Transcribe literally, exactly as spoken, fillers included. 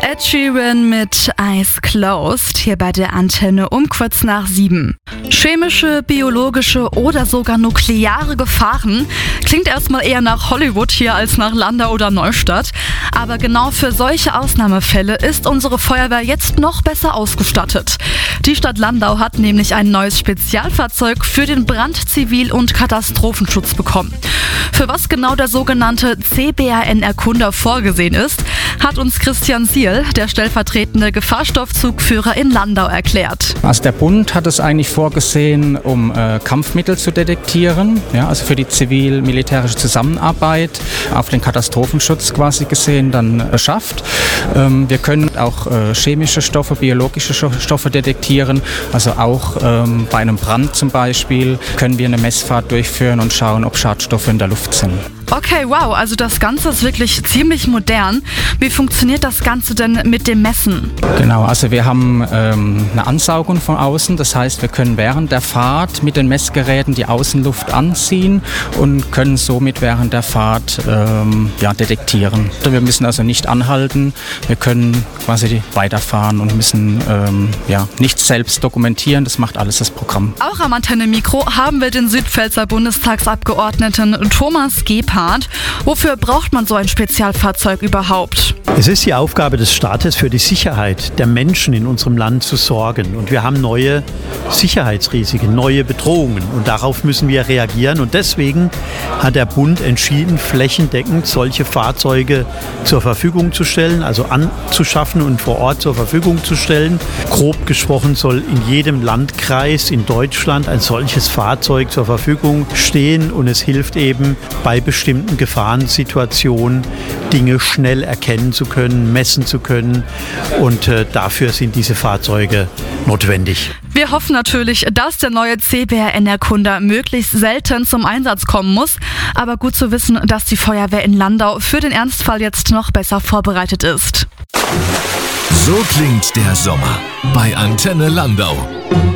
Ed Sheeran mit Eyes Closed, hier bei der Antenne um kurz nach sieben. Chemische, biologische oder sogar nukleare Gefahren klingt erstmal eher nach Hollywood hier als nach Landau oder Neustadt. Aber genau für solche Ausnahmefälle ist unsere Feuerwehr jetzt noch besser ausgestattet. Die Stadt Landau hat nämlich ein neues Spezialfahrzeug für den Brand-, Zivil- und Katastrophenschutz bekommen. Für was genau der sogenannte C B A N-Erkunder vorgesehen ist, hat uns Christian Siel, der stellvertretende Gefahrstoffzugführer in Landau, erklärt. Also der Bund hat es eigentlich vorgesehen, um äh, Kampfmittel zu detektieren, ja, also für die zivil-militärische Zusammenarbeit auf den Katastrophenschutz quasi gesehen dann beschafft. Ähm, wir können auch äh, chemische Stoffe, biologische Stoffe detektieren, also auch ähm, bei einem Brand zum Beispiel können wir eine Messfahrt durchführen und schauen, ob Schadstoffe in der Luft sind. Okay, wow, also das Ganze ist wirklich ziemlich modern. Wie funktioniert das Ganze denn mit dem Messen? Genau, also wir haben ähm, eine Ansaugung von außen, das heißt, wir können während der Fahrt mit den Messgeräten die Außenluft anziehen und können somit während der Fahrt ähm, ja, detektieren. Wir müssen also nicht anhalten, wir können quasi weiterfahren und müssen ähm, ja, nichts selbst dokumentieren, das macht alles das Programm. Auch am Antenne-Mikro haben wir den Südpfälzer Bundestagsabgeordneten Thomas Gebhardt. Wofür braucht man so ein Spezialfahrzeug überhaupt? Es ist die Aufgabe des Staates, für die Sicherheit der Menschen in unserem Land zu sorgen. Und wir haben neue Sicherheitsrisiken, neue Bedrohungen. Und darauf müssen wir reagieren. Und deswegen hat der Bund entschieden, flächendeckend solche Fahrzeuge zur Verfügung zu stellen, also anzuschaffen und vor Ort zur Verfügung zu stellen. Grob gesprochen soll in jedem Landkreis in Deutschland ein solches Fahrzeug zur Verfügung stehen. Und es hilft eben bei bestimmten Gefahrensituationen, Dinge schnell erkennen zu können, messen zu können. Und äh, dafür sind diese Fahrzeuge notwendig. Wir hoffen natürlich, dass der neue C B A N-Erkunder möglichst selten zum Einsatz kommen muss. Aber gut zu wissen, dass die Feuerwehr in Landau für den Ernstfall jetzt noch besser vorbereitet ist. So klingt der Sommer bei Antenne Landau.